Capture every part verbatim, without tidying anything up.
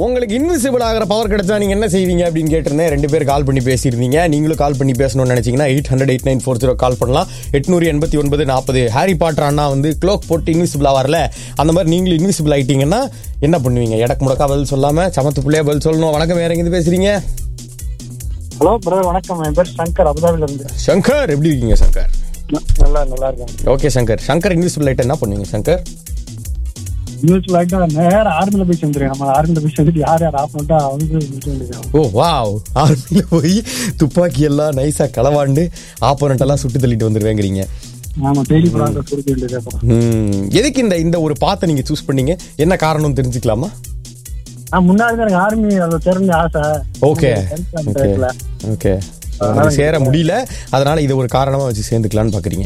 உங்களுக்கு இன்விசிபிள் ஆகிற பவர் கிடைச்சா நீங்க என்ன செய்வீங்க அப்படின்னு கேட்டிருந்தேன். ரெண்டு பேர் கால் பண்ணி பேசியிருந்தீங்க. நீங்களும் கால் பண்ணி பேசணும்னு நினைச்சீங்கன்னா eight hundred eight nine four zero கால் பண்ணலாம். எட்நூறு எண்பத்தி ஒன்பது நாற்பது. ஹாரி பாட்டர் அண்ணா வந்து க்ளோக் போட்டு இன்விசிபிளா வரல, அந்த மாதிரி நீங்களும் இன்விசிபிள் ஆயிட்டீங்கன்னா என்ன பண்ணுவீங்க? எடக்கு முடக்கா பதில் சொல்லாம சமத்து பிள்ளையா பதில் சொல்லணும். வணக்கம், வேற எங்க பேசுறீங்க? ஹலோ பிரதர், வணக்கம். என் பேர் சங்கர், அபுதாபில இருந்து. சங்கர், எப்படி இருக்கீங்க சங்கர்? நல்லா நல்லா இருக்கேன். ஓகே சங்கர். சங்கர் இன்விசிபிள் ஆயிட்டு என்ன பண்ணுவீங்க சங்கர்? இன்விசிபிள் ஆயிட்டா நேர ஆர்மில போய் சேர்ந்துருக்கேன். நம்ம ஆர்மில போய் சேர்ந்துட்டு யார் யார் ஆஃப் பண்ணிட்டா அவங்க முடிக்க வேண்டியது. ஓ வாவ், ஆர்மில போய் துப்பாக்கி எல்லாம் நைஸா களவாண்டு ஆப்போனண்ட் எல்லாம் சுட்டு தள்ளிட்டு வந்துருவேங்கிறீங்க. ஆமா, டெய்லி ப்ராசஸ் கொடுக்க வேண்டியது. ம், எதுக்கு இந்த இந்த ஒரு பாத்தை நீங்க சூஸ் பண்ணீங்க? என்ன காரணம் தெரிஞ்சுக்கலாமா? நான் முன்னாடி எனக்கு ஆர்மி அதை தெரிஞ்ச ஆசை. ஓகே ஓகே, சேர முடியல, அதனால இது ஒரு காரணமா வச்சு சேர்ந்துக்கலாம்னு பாக்குறீங்க.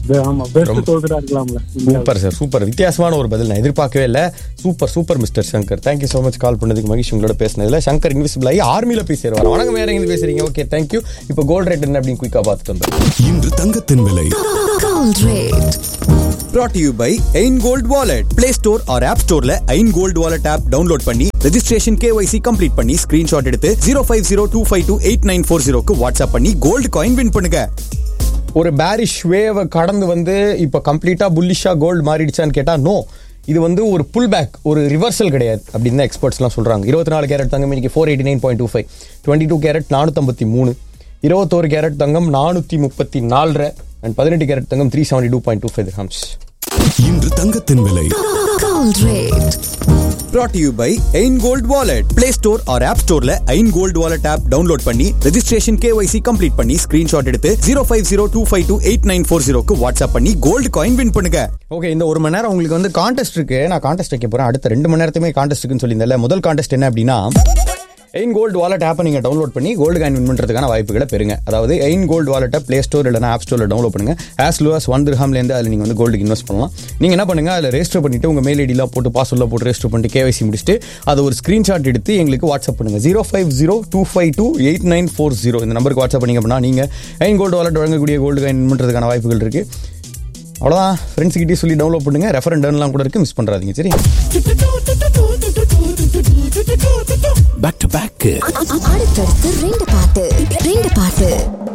Super sir, super. வித்தியாசமான ஒரு பதில், நான் எதிர்பார்க்கவே இல்லை. Super super mister Shankar. Thank you so much கால் பண்ணதுக்கு. மகிழ்ச்சி உங்களோட பேசினதுல. சங்கர் இன்விசிபிள் ஆகி ஆர்மியில போய் சேருவார். வணக்கம், வேற எங்க பேசுறீங்க? Okay thank you. இப்போ கோல்ட் ரேட் என்ன அப்படின்னு குயிக்கா பார்த்துட்டு வந்தோம். இன்று தங்கத்தின் விலை brought to you by Ain Gold Wallet. Play Store or App Storeல Ain Gold Wallet app download பண்ணி registration K Y C complete பண்ணி screenshot எடுத்து zero five zero two five two eight nine four zero க்கு WhatsApp பண்ணி gold coin win பண்ணுங்க. ஒரு bearish wave கடந்து வந்து இப்போ கம்ப்ளீட்டா புல்லிஷா கோல்டு மாறிடுச்சான்னு கேட்டா நோ. இது வந்து ஒரு புல் பேக், ஒரு ரிவர்சல் கிடையாது அப்படின்னு தான் எக்ஸ்பர்ட்ஸ்லாம் சொல்றாங்க. இருபத்தி நாலு கேரட் தங்கம் இன்னைக்கு four eighty nine point two five, twenty two carat நானூத்தி மூணு, இருபத்தோரு கேரட் தங்கம் நானூத்தி முப்பத்தி நாலு அண்ட் பதினெட்டு கேரட் தங்கம் three seventy two point two five ஹம்ஸ். இன்று தங்கத்தின் விலை brought to you by Ain Gold Wallet. Play Store or App Storeல Ain Gold Wallet app download பண்ணி registration K Y C complete பண்ணி screenshot எடுத்து zero five zero two five two eight nine four zero க்கு WhatsApp பண்ணி gold coin win பண்ணுங்க. Okay, இந்த ஒரு மணி நேரம் உங்களுக்கு வந்து கான்டெஸ்ட் இருக்கு. நான் கான்டெஸ்ட் வைக்க போறேன். அடுத்த ரெண்டு மணி நேரத்துமே கான்டெஸ்ட் இருக்குன்னு சொல்லியிருந்தேன். முதல் கான்டெஸ்ட் என்ன அப்படின்னா, எயின் கோல்டு வாலெட் ஆப்பை நீங்கள் டவுன்லோட் பண்ணி கோல்டு காயின் வின் பண்ணுறதுக்கான வாய்ப்புகளை பெறுங்க. அதாவது எயின் கோல்டு வாலெட்டை பிளே ஸ்டோர் இல்லைனா ஆப் ஸ்டோரில் டவுன்லோட் பண்ணுங்க. ஆஸ் லோ அஸ் ஒன் திர்ஹாம்லேருந்து அதில் நீங்கள் வந்து கோல்டுக்கு இன்வெஸ்ட் பண்ணலாம். நீங்கள் என்ன பண்ணுங்க, அதில் ரெஜிஸ்டர் பண்ணிட்டு உங்கள் மெயில் ஐடியில் போட்டு பாஸ்வேர்டில் போட்டு ரெஜிஸ்டர் பண்ணிட்டு கேவைசி முடிச்சுட்டு அதை ஒரு ஸ்க்ரீன்ஷாட் எடுத்து எங்களுக்கு வாட்ஸ்அப் பண்ணுங்க. Zero five zero two five two eight nine four zero இந்த நம்பருக்கு வாட்ஸ்அப் பண்ணிங்க அப்படின்னா நீங்கள் எயின் கோல்டு வாலெட் வழங்கக்கூடிய கோல்டு காயின் வின் பண்ணுறதுக்கான வாய்ப்புகள் இருக்குது. அவ்வளோதான், ஃப்ரெண்ட்ஸ் கிட்டே சொல்லி டவுன்லோட் பண்ணுங்க. ரெஃபரண்ட் டர்ன்லாம் கூட இருக்குது, மிஸ் பண்ணுறாதீங்க. சரி, பேக் டு பேக். அடுத்தடுத்து ரெண்டு பாட்டு ரெண்டு பாட்டு